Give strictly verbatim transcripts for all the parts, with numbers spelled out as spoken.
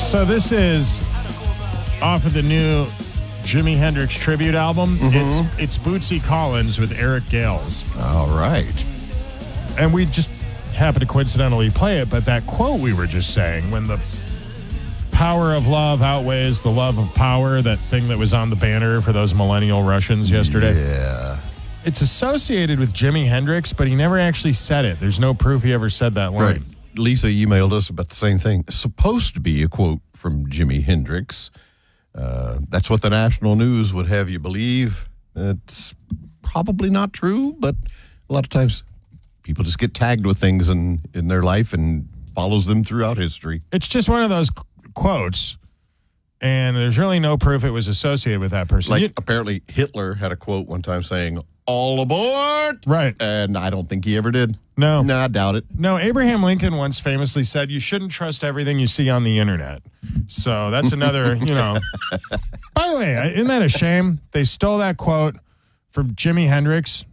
So this is off of the new Jimi Hendrix tribute album. Mm-hmm. It's it's Bootsy Collins with Eric Gales. All right. And we just happened to coincidentally play it, but that quote we were just saying, when the power of love outweighs the love of power, that thing that was on the banner for those millennial Russians yesterday. Yeah. It's associated with Jimi Hendrix, but he never actually said it. There's no proof he ever said that line. Right. Lisa emailed us about the same thing. It's supposed to be a quote from Jimi Hendrix. Uh, that's what the national news would have you believe. It's probably not true, but a lot of times people just get tagged with things in, in their life and follows them throughout history. It's just one of those qu- quotes, and there's really no proof it was associated with that person. Like, You- apparently Hitler had a quote one time saying, "All aboard!" Right. And I don't think he ever did. No. No, I doubt it. No, Abraham Lincoln once famously said, you shouldn't trust everything you see on the internet. So that's another, you know. By the way, isn't that a shame? They stole that quote from Jimi Hendrix.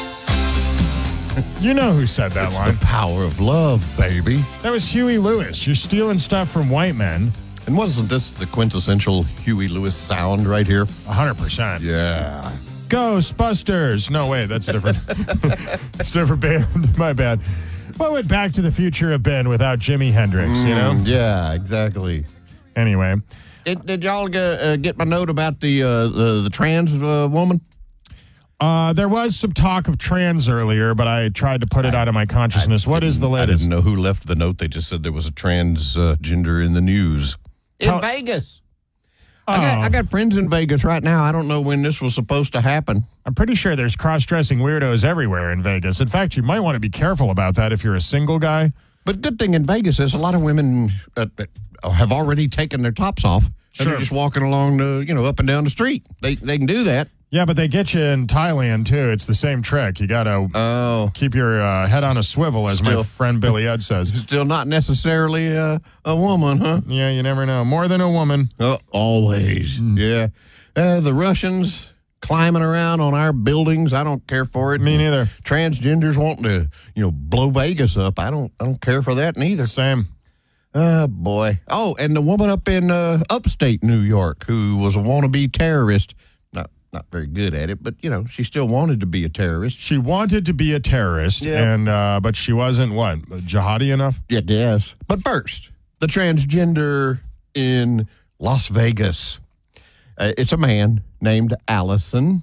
You know who said that It's line. the power of love, baby. That was Huey Lewis. You're stealing stuff from white men. And wasn't this the quintessential Huey Lewis sound right here? one hundred percent. Yeah. Ghostbusters. No, wait, that's a different. It's a different band. My bad. What would Back to the Future have been without Jimi Hendrix, you know? Mm, yeah, exactly. Anyway. It, did y'all uh, get my note about the uh, the, the trans uh, woman? Uh, there was some talk of trans earlier, but I tried to put it out of my consciousness. What is the I latest? didn't know who left the note. They just said there was a transgender in the news. Tell- in Vegas. Oh, I, got, I got friends in Vegas right now. I don't know when this was supposed to happen. I'm pretty sure there's cross-dressing weirdos everywhere in Vegas. In fact, you might want to be careful about that if you're a single guy. But good thing in Vegas is a lot of women uh, uh, have already taken their tops off. And Sure. they're just walking along the, you know, up and down the street. They they can do that. Yeah, but they get you in Thailand, too. It's the same trick. You got to Oh. keep your uh, head on a swivel, as my Still. friend Billy Ed says. Still not necessarily uh, a woman, huh? Yeah, you never know. More than a woman. Oh, always. Yeah. Uh, the Russians climbing around on our buildings. I don't care for it. Me neither. Transgenders wanting to, you know, blow Vegas up. I don't I don't care for that neither. Same. Oh, boy. Oh, and the woman up in uh, upstate New York who was a wannabe terrorist. Not not very good at it, but, you know, she still wanted to be a terrorist. She wanted to be a terrorist, Yeah. and uh, but she wasn't, what, jihadi enough? Yeah, yes. But first, the transgender in Las Vegas. Uh, it's a man named Allison.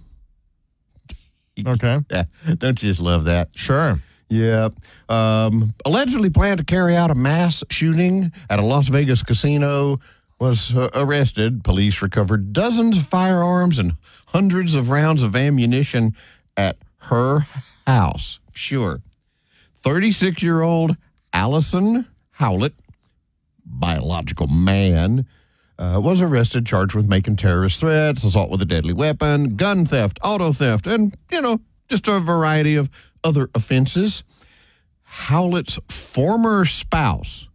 Okay. Yeah, don't you just love that? Sure. Yeah. Um, allegedly planned to carry out a mass shooting at a Las Vegas casino, was uh, arrested. Police recovered dozens of firearms and hundreds of rounds of ammunition at her house. Sure. thirty-six-year-old Allison Howlett, biological man, uh, was arrested, charged with making terrorist threats, assault with a deadly weapon, gun theft, auto theft, and, you know, just a variety of other offenses. Howlett's former spouse,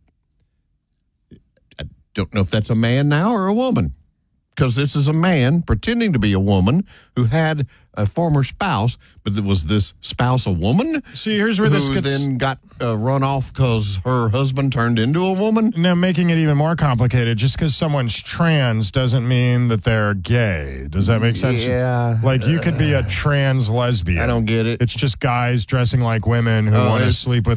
I don't know if that's a man now or a woman, because this is a man pretending to be a woman who had a former spouse, but was this spouse a woman? See, here's where this who gets... then got uh, run off because her husband turned into a woman? Now, making it even more complicated, just because someone's trans doesn't mean that they're gay. Does that make sense? Yeah. Like, you could be a trans lesbian. I don't get it. It's just guys dressing like women who Oh, want to it's- sleep with